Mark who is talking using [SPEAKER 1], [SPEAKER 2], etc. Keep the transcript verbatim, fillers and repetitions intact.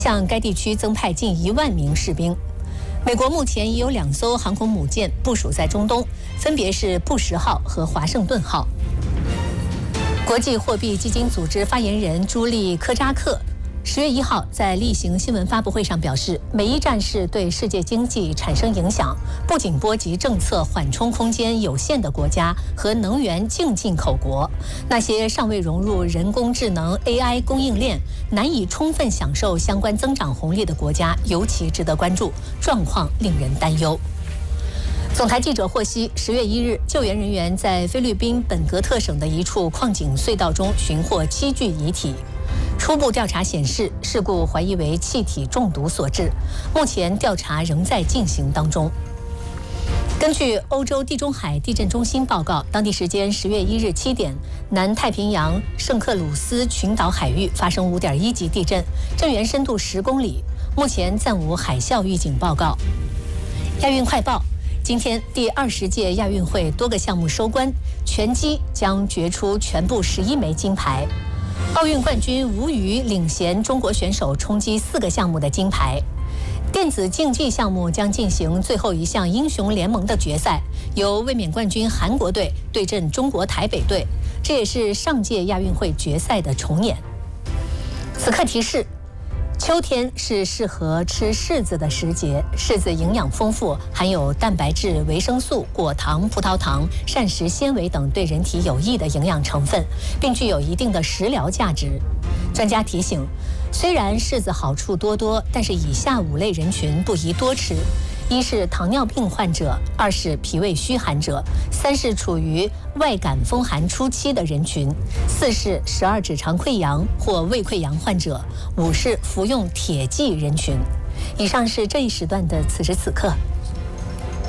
[SPEAKER 1] 向该地区增派近一万名士兵。美国目前已有两艘航空母舰部署在中东，分别是布什号和华盛顿号。国际货币基金组织发言人朱莉·科扎克十月一号在例行新闻发布会上表示，美伊战事对世界经济产生影响，不仅波及政策缓冲空间有限的国家和能源净进口国，那些尚未融入人工智能 A I 供应链、难以充分享受相关增长红利的国家尤其值得关注，状况令人担忧。总台记者获悉，十月一日，救援人员在菲律宾本格特省的一处矿井隧道中寻获七具遗体。初步调查显示，事故怀疑为气体中毒所致，目前调查仍在进行当中。根据欧洲地中海地震中心报告，当地时间十月一日七点，南太平洋圣克鲁斯群岛海域发生五点一级地震，震源深度十公里，目前暂无海啸预警报告。亚运快报。今天，第二十届亚运会多个项目收官，拳击将决出全部十一枚金牌。奥运冠军吴瑜领衔中国选手冲击四个项目的金牌。电子竞技项目将进行最后一项英雄联盟的决赛，由卫冕冠军韩国队对阵中国台北队，这也是上届亚运会决赛的重演。此刻提示。秋天是适合吃柿子的时节，柿子营养丰富，含有蛋白质、维生素、果糖、葡萄糖、膳食纤维等对人体有益的营养成分，并具有一定的食疗价值。专家提醒，虽然柿子好处多多，但是以下五类人群不宜多吃：一是糖尿病患者，二是脾胃虚寒者，三是处于外感风寒初期的人群，四是十二指肠溃疡或胃溃疡患者，五是服用铁剂人群。以上是这一时段的此时此刻。